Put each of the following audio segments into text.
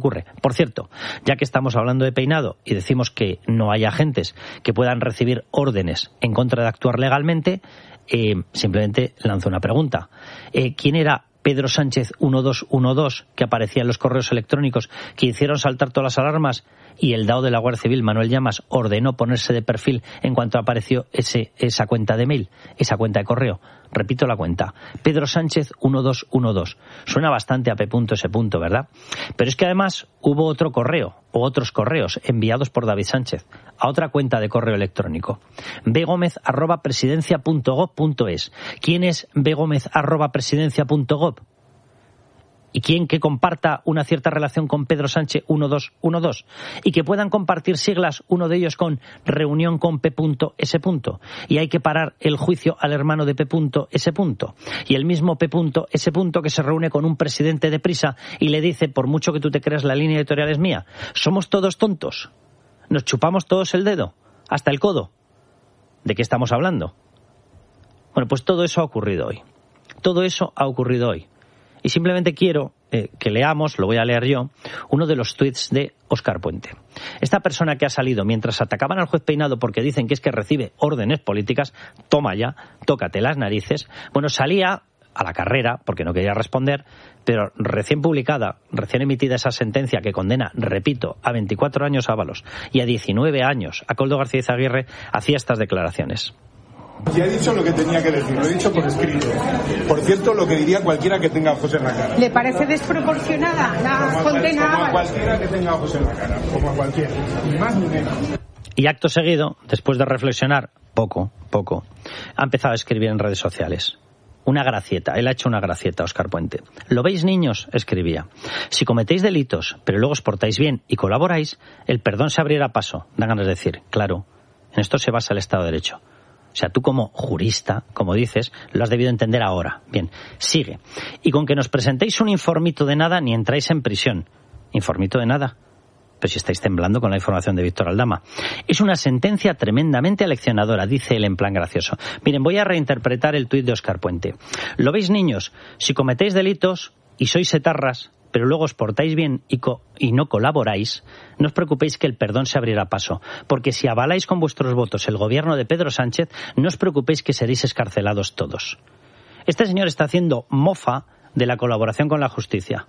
ocurre. Por cierto, ya que estamos hablando de peinado y decimos que no hay agentes que puedan recibir órdenes en contra de actuar legalmente, simplemente lanzo una pregunta. ¿Quién era Pedro Sánchez 1212, que aparecía en los correos electrónicos, que hicieron saltar todas las alarmas, y el DAO de la Guardia Civil, Manuel Llamas, ordenó ponerse de perfil en cuanto apareció esa cuenta de mail, esa cuenta de correo? Repito la cuenta, Pedro Sánchez 1212. Suena bastante a P.S., ¿verdad? Pero es que además hubo otro correo, o otros correos, enviados por David Sánchez, a otra cuenta de correo electrónico, bgomez@presidencia.gov.es. ¿Quién es bgomez@presidencia.gov? ¿Y quién que comparta una cierta relación con Pedro Sánchez 1212? Y que puedan compartir siglas, uno de ellos con reunión con P.S. Y hay que parar el juicio al hermano de P.S. Y el mismo P.S. que se reúne con un presidente de Prisa y le dice, por mucho que tú te creas la línea editorial es mía, somos todos tontos, nos chupamos todos el dedo, hasta el codo. ¿De qué estamos hablando? Bueno, pues todo eso ha ocurrido hoy. Todo eso ha ocurrido hoy. Y simplemente quiero que leamos, lo voy a leer yo, uno de los tuits de Óscar Puente. Esta persona que ha salido mientras atacaban al juez Peinado porque dicen que es que recibe órdenes políticas, toma ya, tócate las narices. Bueno, salía a la carrera, porque no quería responder, pero recién publicada, recién emitida esa sentencia que condena, repito, a 24 años a Ábalos y a 19 años a Koldo García Izaguirre, hacía estas declaraciones. Ya he dicho lo que tenía que decir, lo he dicho por escrito. Por cierto, lo que diría cualquiera que tenga ojos en la cara. ¿Le parece desproporcionada la condena? Como a cualquiera que tenga ojos en la cara, como a cualquiera, ni más ni menos. Y acto seguido, después de reflexionar poco, ha empezado a escribir en redes sociales. Una gracieta, él ha hecho una gracieta, Óscar Puente. ¿Lo veis, niños?, escribía. Si cometéis delitos, pero luego os portáis bien y colaboráis, el perdón se abrirá paso. Dan ganas de decir, claro, en esto se basa el Estado de Derecho. O sea, tú como jurista, como dices, lo has debido entender ahora. Bien, sigue. Y con que nos presentéis un informito de nada, ni entráis en prisión. ¿Informito de nada? Pero si estáis temblando con la información de Víctor Aldama. Es una sentencia tremendamente aleccionadora, dice él en plan gracioso. Miren, voy a reinterpretar el tuit de Óscar Puente. ¿Lo veis, niños? Si cometéis delitos y sois etarras, pero luego os portáis bien y no colaboráis, no os preocupéis que el perdón se abrirá paso, porque si avaláis con vuestros votos el gobierno de Pedro Sánchez, no os preocupéis que seréis escarcelados todos. Este señor está haciendo mofa de la colaboración con la justicia.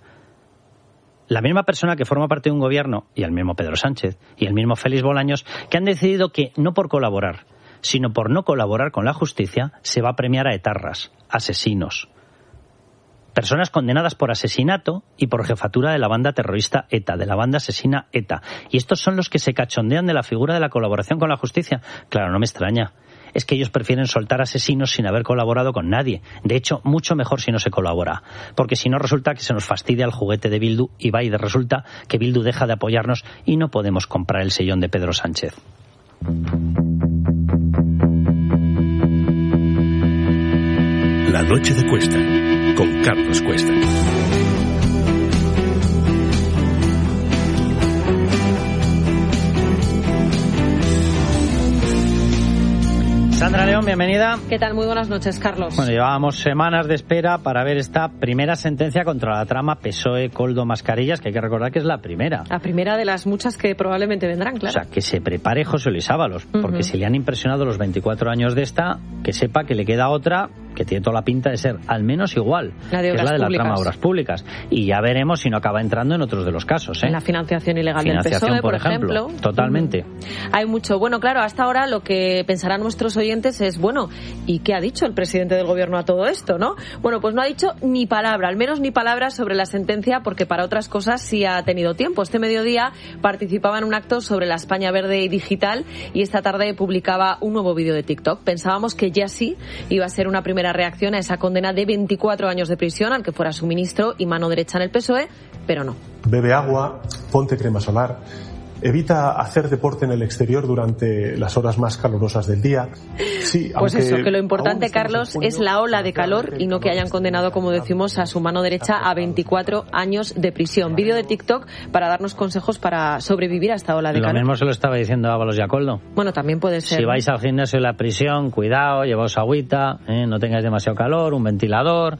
La misma persona que forma parte de un gobierno, y el mismo Pedro Sánchez, y el mismo Félix Bolaños, que han decidido que no por colaborar, sino por no colaborar con la justicia, se va a premiar a etarras, asesinos. Personas condenadas por asesinato y por jefatura de la banda terrorista ETA, de la banda asesina ETA. Y estos son los que se cachondean de la figura de la colaboración con la justicia. Claro, no me extraña. Es que ellos prefieren soltar asesinos sin haber colaborado con nadie. De hecho, mucho mejor si no se colabora. Porque si no, resulta que se nos fastidia el juguete de Bildu y va y resulta que Bildu deja de apoyarnos y no podemos comprar el sellón de Pedro Sánchez. La noche de Cuesta, con Carlos Cuesta. Sandra León, bienvenida. ¿Qué tal? Muy buenas noches, Carlos. Bueno, llevábamos semanas de espera para ver esta primera sentencia contra la trama PSOE-Koldo Mascarillas, que hay que recordar que es la primera. La primera de las muchas que probablemente vendrán, claro. O sea, que se prepare José Luis Ábalos, porque si le han impresionado los 24 años de esta, que sepa que le queda otra que tiene toda la pinta de ser al menos igual, la de que es la de públicas. La trama Obras Públicas. Y ya veremos si no acaba entrando en otros de los casos. En la financiación ilegal del PSOE, por ejemplo. Totalmente. Hay mucho. Bueno, claro, hasta ahora lo que pensarán nuestros oyentes es, bueno, ¿y qué ha dicho el presidente del gobierno a todo esto, no? Bueno, pues no ha dicho ni palabra, al menos ni palabra sobre la sentencia, porque para otras cosas sí ha tenido tiempo. Este mediodía participaba en un acto sobre la España verde y digital y esta tarde publicaba un nuevo vídeo de TikTok. Pensábamos que ya sí iba a ser una primera reacción a esa condena de 24 años de prisión al que fuera su ministro y mano derecha en el PSOE, pero no. Bebe agua, ponte crema solar. Evita hacer deporte en el exterior durante las horas más calurosas del día. Sí, pues eso, que lo importante, Carlos, es la ola de calor y no que hayan condenado, como decimos, a su mano derecha a 24 años de prisión. Vídeo de TikTok para darnos consejos para sobrevivir a esta ola de calor. Lo mismo se lo estaba diciendo Ábalos y a Koldo. Bueno, también puede ser. Si vais al gimnasio en la prisión, cuidado, llevaos agüita, no tengáis demasiado calor, un ventilador.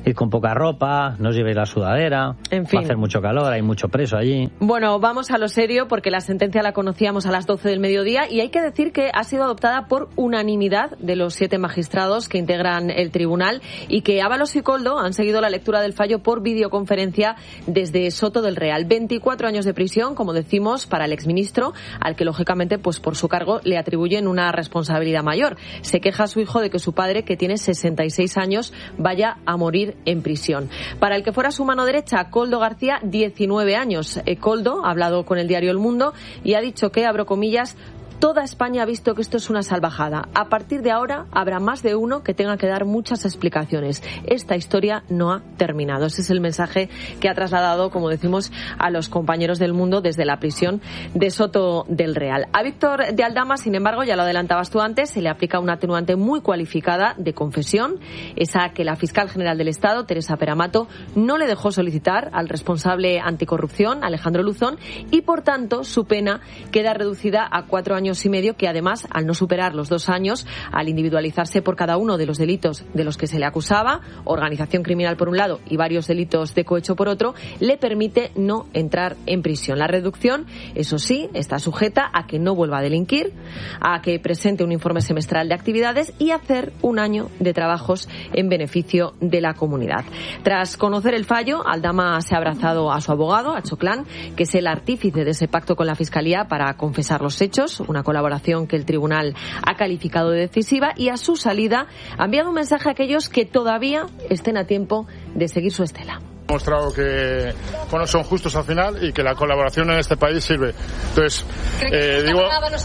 id con poca ropa, no os llevéis la sudadera, en fin. Va a hacer mucho calor, hay mucho preso allí. Bueno, vamos a lo serio porque la sentencia la conocíamos a las 12 del mediodía y hay que decir que ha sido adoptada por unanimidad de los 7 magistrados que integran el tribunal y que Ábalos y Koldo han seguido la lectura del fallo por videoconferencia desde Soto del Real. 24 años de prisión, como decimos, para el exministro, al que lógicamente pues por su cargo le atribuyen una responsabilidad mayor. Se queja a su hijo de que su padre, que tiene 66 años, vaya a morir en prisión. Para el que fuera su mano derecha, Koldo García, 19 años. Koldo ha hablado con el diario El Mundo y ha dicho que, abro comillas, toda España ha visto que esto es una salvajada. A partir de ahora habrá más de uno que tenga que dar muchas explicaciones. Esta historia no ha terminado. Ese es el mensaje que ha trasladado, como decimos, a los compañeros del Mundo desde la prisión de Soto del Real. A Víctor de Aldama, sin embargo, ya lo adelantabas tú antes, se le aplica una atenuante muy cualificada de confesión, esa que la fiscal general del Estado, Teresa Peramato, no le dejó solicitar al responsable anticorrupción, Alejandro Luzón, y por tanto su pena queda reducida a 4 años y medio, que además, al no superar los 2 años, al individualizarse por cada uno de los delitos de los que se le acusaba, organización criminal por un lado y varios delitos de cohecho por otro, le permite no entrar en prisión. La reducción, eso sí, está sujeta a que no vuelva a delinquir, a que presente un informe semestral de actividades y hacer un año de trabajos en beneficio de la comunidad. Tras conocer el fallo, Aldama se ha abrazado a su abogado, a Choclán, que es el artífice de ese pacto con la Fiscalía para confesar los hechos, una colaboración que el tribunal ha calificado de decisiva, y a su salida ha enviado un mensaje a aquellos que todavía estén a tiempo de seguir su estela. Ha mostrado que son justos al final y que la colaboración en este país sirve. Entonces, digo,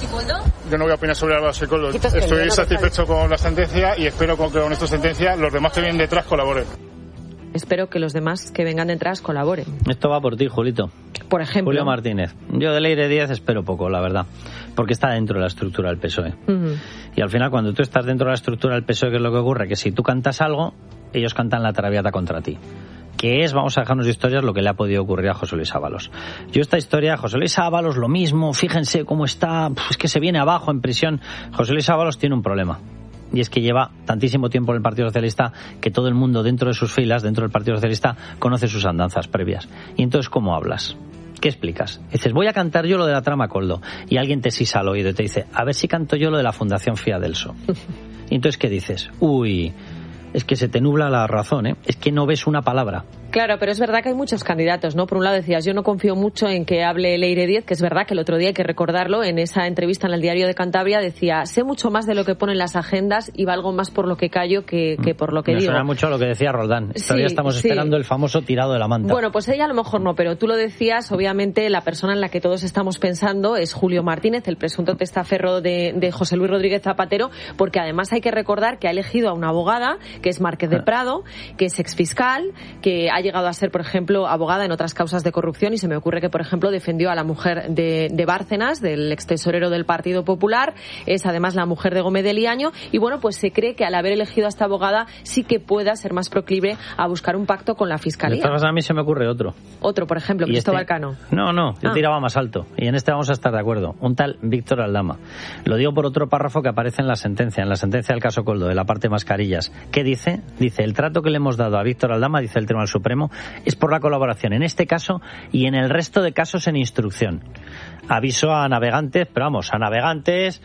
yo no voy a opinar sobre Ábalos y Koldo. Estoy satisfecho con la sentencia y espero que con esta sentencia los demás que vienen detrás colaboren. Espero que los demás que vengan detrás colaboren. Esto va por ti, Julito. Por ejemplo. Julio Martínez. Yo de Leire Díaz espero poco, la verdad, porque está dentro de la estructura del PSOE. Uh-huh. Y al final, cuando tú estás dentro de la estructura del PSOE, ¿qué es lo que ocurre? Que si tú cantas algo, ellos cantan la traviata contra ti. Que es, vamos a dejarnos de historias, lo que le ha podido ocurrir a José Luis Ábalos. Yo esta historia, José Luis Ábalos, lo mismo, fíjense cómo está, es que se viene abajo en prisión. José Luis Ábalos tiene un problema. Y es que lleva tantísimo tiempo en el Partido Socialista que todo el mundo dentro de sus filas, dentro del Partido Socialista, conoce sus andanzas previas. Y entonces, ¿cómo hablas? ¿Qué explicas? Dices, voy a cantar yo lo de la trama Koldo. Y alguien te sisa al oído y te dice, a ver si canto yo lo de la Fundación Fiadelso. Y entonces, ¿qué dices? Uy, es que se te nubla la razón, ¿eh? Es que no ves una palabra. Claro, pero es verdad que hay muchos candidatos, ¿no? Por un lado decías, yo no confío mucho en que hable Leire Díaz, que es verdad que el otro día hay que recordarlo, en esa entrevista en el Diario de Cantabria decía, sé mucho más de lo que ponen las agendas y valgo más por lo que callo que por lo que digo. Me suena mucho a lo que decía Roldán. Todavía estamos esperando el famoso tirado de la manta. Bueno, pues ella a lo mejor no, pero tú lo decías, obviamente la persona en la que todos estamos pensando es Julio Martínez, el presunto testaferro de José Luis Rodríguez Zapatero, porque además hay que recordar que ha elegido a una abogada, que es Márquez de Prado, que es exfiscal, que ha llegado a ser, por ejemplo, abogada en otras causas de corrupción, y se me ocurre que, por ejemplo, defendió a la mujer de Bárcenas, del extesorero del Partido Popular, es además la mujer de Gómez de Liaño, y bueno, pues se cree que al haber elegido a esta abogada sí que pueda ser más proclive a buscar un pacto con la Fiscalía. A mí se me ocurre otro. Otro, por ejemplo, Cristóbal Cano. No, yo tiraba más alto, y en este vamos a estar de acuerdo. Un tal Víctor Aldama. Lo digo por otro párrafo que aparece en la sentencia del caso Koldo, de la parte mascarillas. ¿Qué dice? Dice, el trato que le hemos dado a Víctor Aldama, dice el Tribunal Supremo, es por la colaboración en este caso y en el resto de casos en instrucción. Aviso a navegantes, pero vamos, a navegantes,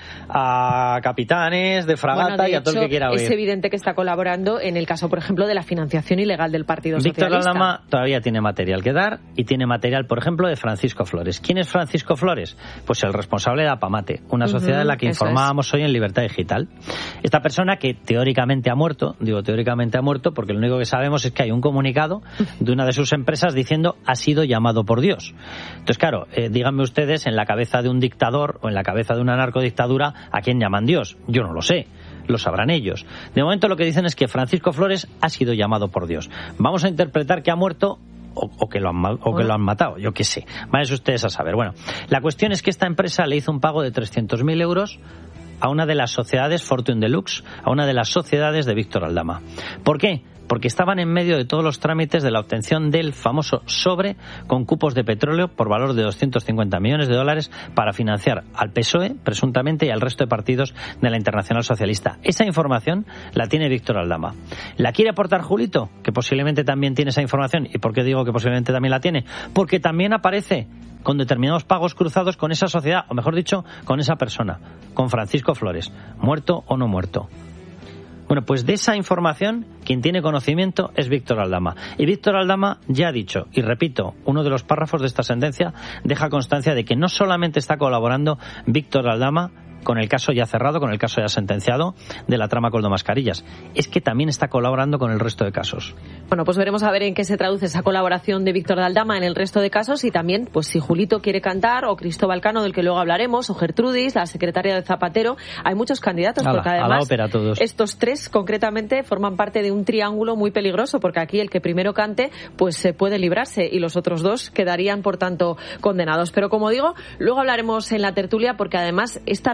a capitanes de fragata y a todo el que quiera oír. Es evidente que está colaborando en el caso, por ejemplo, de la financiación ilegal del Partido Socialista. Víctor Aldama todavía tiene material que dar y tiene material, por ejemplo, de Francisco Flores. ¿Quién es Francisco Flores? Pues el responsable de Apamate, una sociedad en la que informábamos hoy en Libertad Digital. Esta persona que teóricamente ha muerto, digo teóricamente ha muerto porque lo único que sabemos es que hay un comunicado de una de sus empresas diciendo ha sido llamado por Dios. Entonces, claro, díganme ustedes, en la cabeza de un dictador o en la cabeza de una narcodictadura, ¿a quién llaman Dios? Yo no lo sé. Lo sabrán ellos. De momento lo que dicen es que Francisco Flores ha sido llamado por Dios. Vamos a interpretar que ha muerto o que lo han matado, yo qué sé. Vayan ustedes a saber. Bueno, la cuestión es que esta empresa le hizo un pago de 300.000 euros a una de las sociedades Fortune Deluxe, a una de las sociedades de Víctor Aldama. ¿Por qué? porque estaban en medio de todos los trámites de la obtención del famoso sobre con cupos de petróleo por valor de 250 millones de dólares para financiar al PSOE, presuntamente, y al resto de partidos de la Internacional Socialista. Esa información la tiene Víctor Aldama. ¿La quiere aportar Julito? Que posiblemente también tiene esa información. ¿Y por qué digo que posiblemente también la tiene? Porque también aparece con determinados pagos cruzados con esa sociedad, o mejor dicho, con esa persona, con Francisco Flores, muerto o no muerto. Bueno, pues de esa información, quien tiene conocimiento es Víctor Aldama. Y Víctor Aldama ya ha dicho, y repito, uno de los párrafos de esta sentencia deja constancia de que no solamente está colaborando Víctor Aldama con el caso ya cerrado, con el caso ya sentenciado de la trama Koldo Mascarillas, es que también está colaborando con el resto de casos. Bueno, pues veremos a ver en qué se traduce esa colaboración de Víctor Aldama en el resto de casos, y también, pues si Julito quiere cantar, o Cristóbal Cano, del que luego hablaremos, o Gertrudis, la secretaria de Zapatero. Hay muchos candidatos, porque además a la ópera todos. Estos tres concretamente forman parte de un triángulo muy peligroso, porque aquí el que primero cante pues se puede librarse, y los otros dos quedarían por tanto condenados. Pero como digo, luego hablaremos en la tertulia, porque además esta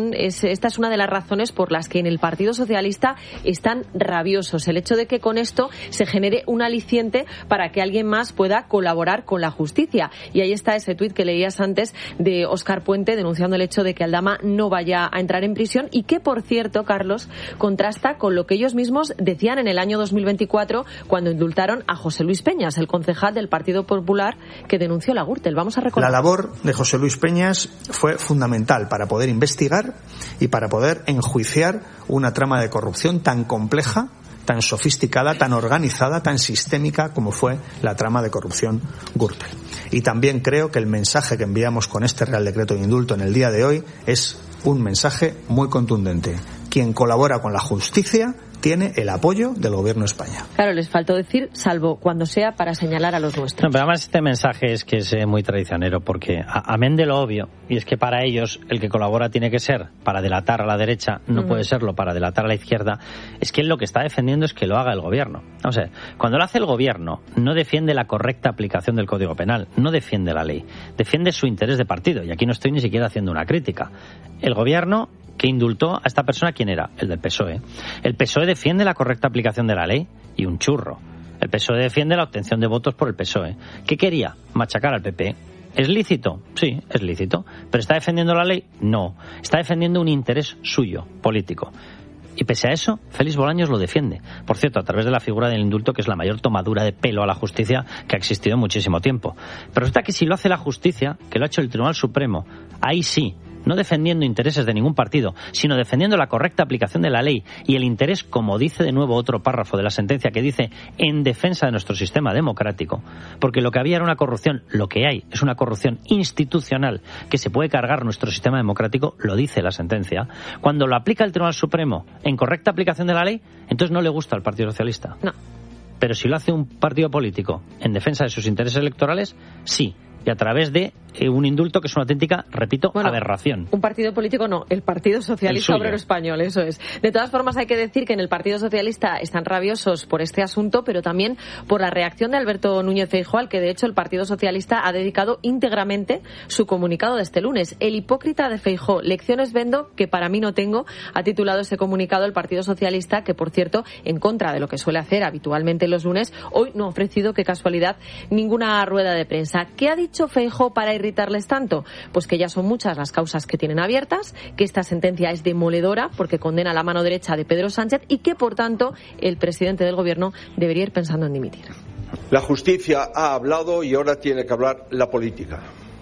es una de las razones por las que en el Partido Socialista están rabiosos. El hecho de que con esto se genere un aliciente para que alguien más pueda colaborar con la justicia. Y ahí está ese tuit que leías antes de Óscar Puente denunciando el hecho de que Aldama no vaya a entrar en prisión, y que, por cierto, Carlos, contrasta con lo que ellos mismos decían en el año 2024 cuando indultaron a José Luis Peñas, el concejal del Partido Popular que denunció la Gürtel. Vamos a recordar. La labor de José Luis Peñas fue fundamental para poder investigar y para poder enjuiciar una trama de corrupción tan compleja, tan sofisticada, tan organizada, tan sistémica como fue la trama de corrupción Gürtel. Y también creo que el mensaje que enviamos con este Real Decreto de Indulto en el día de hoy es un mensaje muy contundente. Quien colabora con la justicia tiene el apoyo del Gobierno de España. Claro, les faltó decir, salvo cuando sea para señalar a los nuestros. No, pero además este mensaje es que es muy traicionero, porque amén de lo obvio, y es que para ellos el que colabora tiene que ser para delatar a la derecha, no puede serlo para delatar a la izquierda. Es que él lo que está defendiendo es que lo haga el Gobierno. O sea, cuando lo hace el Gobierno, no defiende la correcta aplicación del Código Penal, no defiende la ley, defiende su interés de partido, y aquí no estoy ni siquiera haciendo una crítica. El Gobierno que indultó a esta persona, ¿quién era? El del PSOE. El PSOE defiende la correcta aplicación de la ley y un churro. El PSOE defiende la obtención de votos por el PSOE. ¿Qué quería? Machacar al PP. ¿Es lícito? Sí, es lícito. ¿Pero está defendiendo la ley? No. Está defendiendo un interés suyo, político. Y pese a eso, Félix Bolaños lo defiende. Por cierto, a través de la figura del indulto, que es la mayor tomadura de pelo a la justicia que ha existido en muchísimo tiempo. Pero resulta que si lo hace la justicia, que lo ha hecho el Tribunal Supremo, ahí sí, no defendiendo intereses de ningún partido, sino defendiendo la correcta aplicación de la ley y el interés, como dice de nuevo otro párrafo de la sentencia, que dice en defensa de nuestro sistema democrático, porque lo que había era una corrupción, lo que hay es una corrupción institucional que se puede cargar nuestro sistema democrático, lo dice la sentencia. Cuando lo aplica el Tribunal Supremo en correcta aplicación de la ley, entonces no le gusta al Partido Socialista. No. Pero si lo hace un partido político en defensa de sus intereses electorales, sí. Y a través de un indulto que es una auténtica, repito, aberración. Un partido político no, el Partido Socialista Obrero Español, eso es. De todas formas, hay que decir que en el Partido Socialista están rabiosos por este asunto, pero también por la reacción de Alberto Núñez Feijóo, al que de hecho el Partido Socialista ha dedicado íntegramente su comunicado de este lunes. El hipócrita de Feijóo, lecciones vendo que para mí no tengo, ha titulado ese comunicado el Partido Socialista, que por cierto, en contra de lo que suele hacer habitualmente los lunes, hoy no ha ofrecido, qué casualidad, ninguna rueda de prensa. ¿Qué ha dicho Feijóo para irritarles tanto? Pues que ya son muchas las causas que tienen abiertas, que esta sentencia es demoledora porque condena a la mano derecha de Pedro Sánchez y que, por tanto, el presidente del Gobierno debería ir pensando en dimitir. La justicia ha hablado y ahora tiene que hablar la política.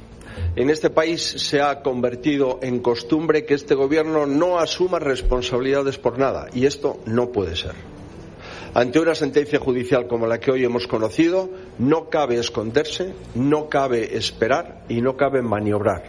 En este país se ha convertido en costumbre que este Gobierno no asuma responsabilidades por nada, y esto no puede ser. Ante una sentencia judicial como la que hoy hemos conocido, no cabe esconderse, no cabe esperar y no cabe maniobrar.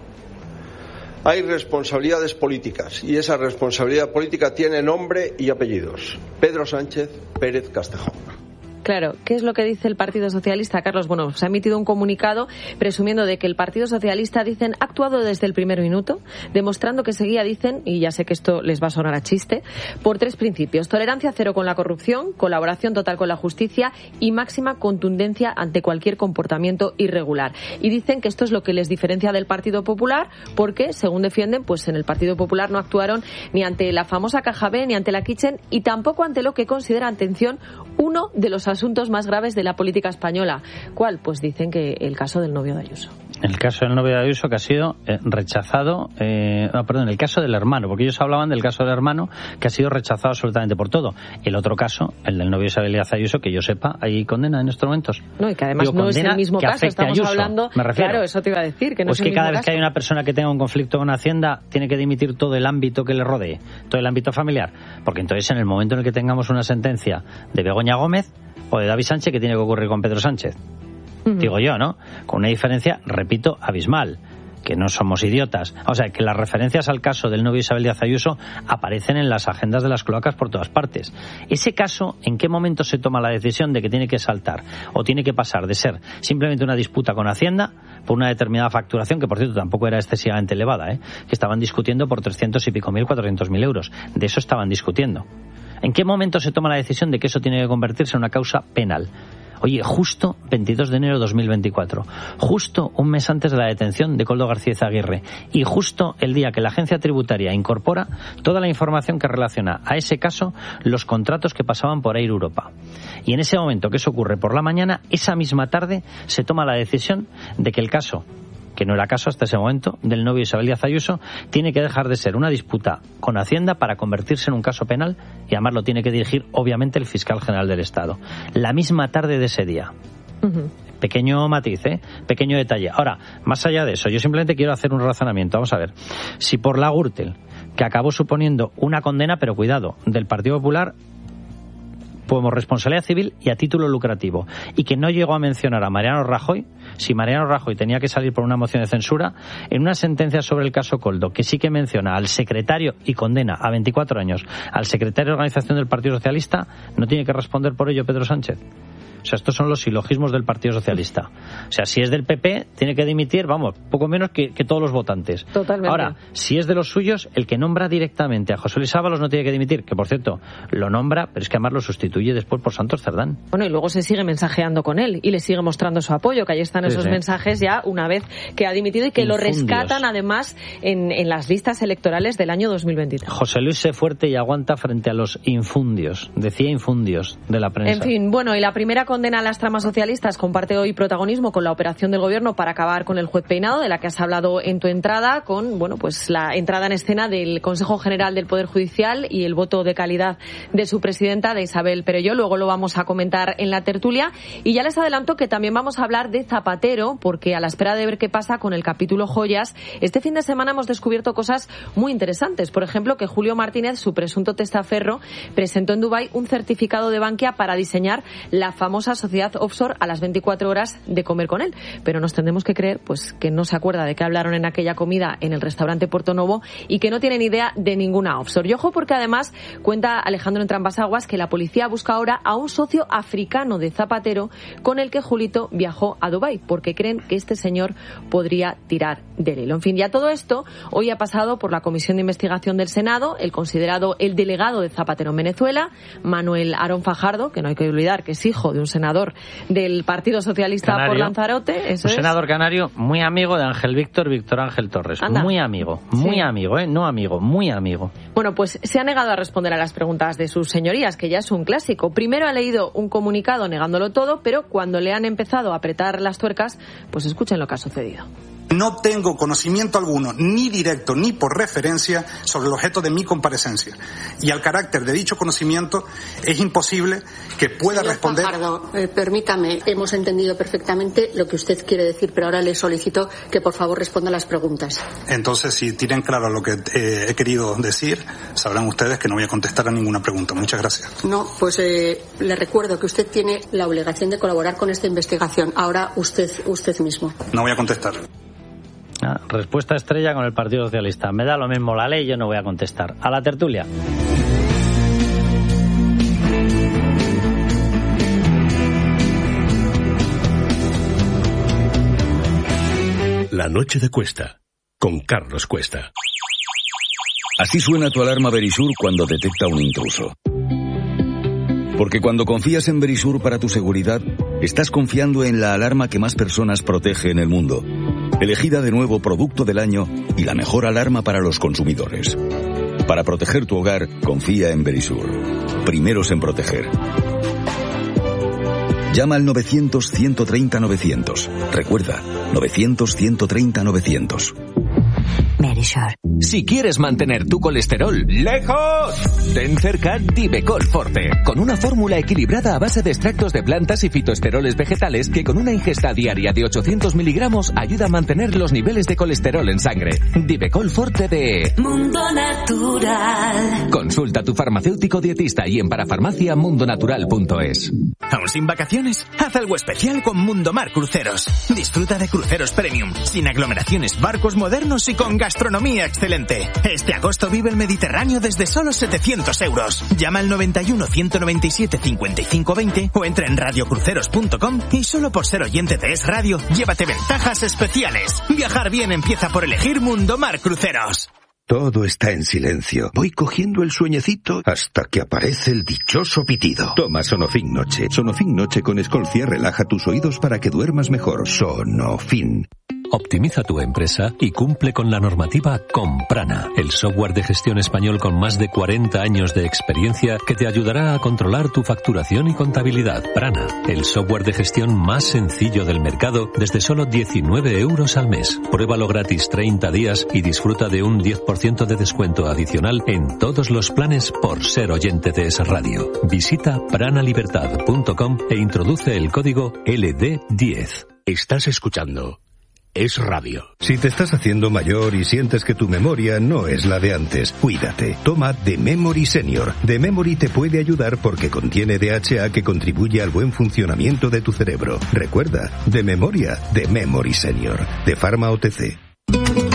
Hay responsabilidades políticas y esa responsabilidad política tiene nombre y apellidos: Pedro Sánchez Pérez Castejón. Claro, ¿qué es lo que dice el Partido Socialista, Carlos? Bueno, se ha emitido un comunicado presumiendo de que el Partido Socialista, dicen, ha actuado desde el primer minuto, demostrando que seguía, dicen, y ya sé que esto les va a sonar a chiste, por 3 principios: tolerancia cero con la corrupción, colaboración total con la justicia y máxima contundencia ante cualquier comportamiento irregular. Y dicen que esto es lo que les diferencia del Partido Popular, porque, según defienden, pues en el Partido Popular no actuaron ni ante la famosa Caja B, ni ante la Kitchen, y tampoco ante lo que considera, atención, uno de los asuntos más graves de la política española. ¿Cuál? Pues dicen que el caso del novio de Ayuso. El caso del novio de Ayuso, que ha sido rechazado, el caso del hermano, porque ellos hablaban del caso del hermano, que ha sido rechazado absolutamente por todo. El otro caso, el del novio de Isabel Díaz Ayuso, que yo sepa, hay condena en estos momentos. No, y que además no es el mismo caso, estamos hablando... Me refiero. Claro, eso te iba a decir, que no es el mismo caso. Pues que cada vez que hay una persona que tenga un conflicto con Hacienda, tiene que dimitir todo el ámbito que le rodee, todo el ámbito familiar, porque entonces en el momento en el que tengamos una sentencia de Begoña Gómez o de David Sánchez, ¿qué tiene que ocurrir con Pedro Sánchez? Digo yo, ¿no? Con una diferencia, repito, abismal, que no somos idiotas. O sea, que las referencias al caso del novio Isabel Díaz Ayuso aparecen en las agendas de las cloacas por todas partes. Ese caso, ¿en qué momento se toma la decisión de que tiene que saltar o tiene que pasar de ser simplemente una disputa con Hacienda por una determinada facturación, que por cierto tampoco era excesivamente elevada, que estaban discutiendo por 300 y pico mil, 400.000 euros? De eso estaban discutiendo. ¿En qué momento se toma la decisión de que eso tiene que convertirse en una causa penal? Oye, justo 22 de enero de 2024, justo un mes antes de la detención de Koldo García Izaguirre y justo el día que la agencia tributaria incorpora toda la información que relaciona a ese caso los contratos que pasaban por Air Europa. Y en ese momento que eso ocurre por la mañana, esa misma tarde se toma la decisión de que el caso, que no era caso hasta ese momento, del novio Isabel Díaz Ayuso, tiene que dejar de ser una disputa con Hacienda para convertirse en un caso penal, y además lo tiene que dirigir obviamente el fiscal general del Estado. La misma tarde de ese día. Pequeño matiz, pequeño detalle. Ahora, más allá de eso, yo simplemente quiero hacer un razonamiento. Vamos a ver, si por la Gürtel, que acabó suponiendo una condena, pero cuidado, del Partido Popular, como responsabilidad civil y a título lucrativo, y que no llegó a mencionar a Mariano Rajoy, si Mariano Rajoy tenía que salir por una moción de censura, en una sentencia sobre el caso Koldo, que sí que menciona al secretario y condena a 24 años al secretario de organización del Partido Socialista, ¿no tiene que responder por ello Pedro Sánchez? O sea, estos son los silogismos del Partido Socialista. O sea, si es del PP, tiene que dimitir, vamos, poco menos que todos los votantes. Totalmente. Ahora, si es de los suyos, el que nombra directamente a José Luis Ábalos no tiene que dimitir, que por cierto, lo nombra, pero es que además lo sustituye después por Santos Cerdán. Bueno, y luego se sigue mensajeando con él y le sigue mostrando su apoyo, que ahí están esos mensajes ya una vez que ha dimitido y que lo rescatan además en las listas electorales del año 2023. José Luis sé fuerte y aguanta frente a los infundios, decía infundios de la prensa. En fin, bueno, y la primera condena a las tramas socialistas comparte hoy protagonismo con la operación del gobierno para acabar con el juez Peinado, de la que has hablado en tu entrada, con pues la entrada en escena del Consejo General del Poder Judicial y el voto de calidad de su presidenta, de Isabel Perelló. Luego lo vamos a comentar en la tertulia. Y ya les adelanto que también vamos a hablar de Zapatero, porque a la espera de ver qué pasa con el capítulo joyas, este fin de semana hemos descubierto cosas muy interesantes. Por ejemplo, que Julio Martínez, su presunto testaferro, presentó en Dubái un certificado de Bankia para diseñar la famosa sociedad offshore a las 24 horas de comer con él. Pero nos tendremos que creer pues que no se acuerda de qué hablaron en aquella comida en el restaurante Puerto Novo y que no tienen idea de ninguna offshore. Y ojo, porque además cuenta Alejandro Entrambas-Aguas que la policía busca ahora a un socio africano de Zapatero con el que Julito viajó a Dubái, porque creen que este señor podría tirar del hilo. En fin, ya todo esto hoy ha pasado por la Comisión de Investigación del Senado, el delegado de Zapatero en Venezuela, Manuel Aarón Fajardo, que no hay que olvidar que es hijo de un senador del Partido Socialista canario, por Lanzarote. Eso un senador canario muy amigo de Ángel Víctor Ángel Torres. Anda. Muy amigo, muy amigo, no amigo, muy amigo. Bueno, pues se ha negado a responder a las preguntas de sus señorías, que ya es un clásico. Primero ha leído un comunicado negándolo todo, pero cuando le han empezado a apretar las tuercas, pues escuchen lo que ha sucedido. No tengo conocimiento alguno, ni directo ni por referencia, sobre el objeto de mi comparecencia. Y al carácter de dicho conocimiento es imposible que pueda responder... Fajardo, permítame, hemos entendido perfectamente lo que usted quiere decir, pero ahora le solicito que por favor responda a las preguntas. Entonces, si tienen claro lo que he querido decir, sabrán ustedes que no voy a contestar a ninguna pregunta. Muchas gracias. No, pues le recuerdo que usted tiene la obligación de colaborar con esta investigación. Ahora usted mismo. No voy a contestar. Respuesta estrella con el Partido Socialista. Me da lo mismo la ley, yo no voy a contestar. A la tertulia. La noche de Cuesta, con Carlos Cuesta. Así suena tu alarma Verisur cuando detecta un intruso. Porque cuando confías en Verisur para tu seguridad, estás confiando en la alarma que más personas protege en el mundo. Elegida de nuevo Producto del Año y la mejor alarma para los consumidores. Para proteger tu hogar, confía en Verisur. Primeros en proteger. Llama al 900-130-900. Recuerda, 900-130-900. Verisur. Si quieres mantener tu colesterol lejos, ten cerca Divecol Forte, con una fórmula equilibrada a base de extractos de plantas y fitoesteroles vegetales que con una ingesta diaria de 800 miligramos ayuda a mantener los niveles de colesterol en sangre. Divecol Forte de Mundo Natural. Consulta a tu farmacéutico dietista y en parafarmaciamundonatural.es. ¿Aún sin vacaciones? Haz algo especial con Mundomar Cruceros. Disfruta de cruceros premium, sin aglomeraciones, barcos modernos y con gastronomía excelente. Este agosto vive el Mediterráneo desde solo 700 euros. Llama al 91 197 55 20 o entra en radiocruceros.com y solo por ser oyente de Es Radio, llévate ventajas especiales. Viajar bien empieza por elegir Mundomar Cruceros. Todo está en silencio. Voy cogiendo el sueñecito hasta que aparece el dichoso pitido. Toma Sonofin Noche. Sonofin Noche con Escolcia relaja tus oídos para que duermas mejor. Sonofin. Optimiza tu empresa y cumple con la normativa con Prana, el software de gestión español con más de 40 años de experiencia que te ayudará a controlar tu facturación y contabilidad. Prana, el software de gestión más sencillo del mercado desde solo 19 euros al mes. Pruébalo gratis 30 días y disfruta de un 10% de descuento adicional en todos los planes por ser oyente de Es Radio. Visita pranalibertad.com e introduce el código LD10. Estás escuchando Es Radio. Si te estás haciendo mayor y sientes que tu memoria no es la de antes, cuídate. Toma The Memory Senior. The Memory te puede ayudar porque contiene DHA que contribuye al buen funcionamiento de tu cerebro. Recuerda, de memoria, The Memory Senior. De Pharma OTC.